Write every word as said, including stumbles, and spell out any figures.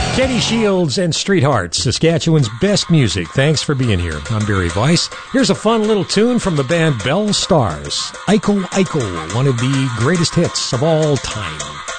Kenny Shields and Street Hearts, Saskatchewan's best music. Thanks for being here. I'm Barry Weiss. Here's a fun little tune from the band Bell Stars. Eiko Eiko, one of the greatest hits of all time.